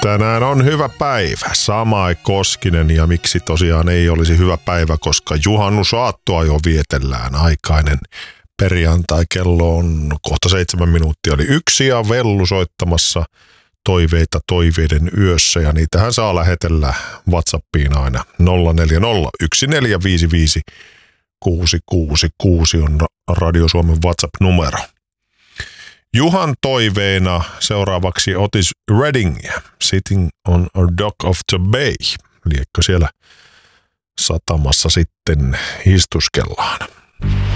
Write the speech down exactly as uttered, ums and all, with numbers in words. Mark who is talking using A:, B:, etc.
A: Tänään on hyvä päivä. Samai Koskinen ja miksi tosiaan ei olisi hyvä päivä, koska juhannusaattoa jo vietellään. Aikainen perjantai, kello on kohta seitsemän minuuttia oli yksi ja Vellu soittamassa toiveita toiveiden yössä ja niitähän saa lähetellä WhatsAppiin aina nolla neljä nolla yksi neljä viisi viisi kuusi kuusi kuusi on Radio Suomen WhatsApp-numero. Juhan toiveena seuraavaksi Otis Redding, Sitting on a Dock of the Bay. Liekkö siellä satamassa sitten istuskellaan.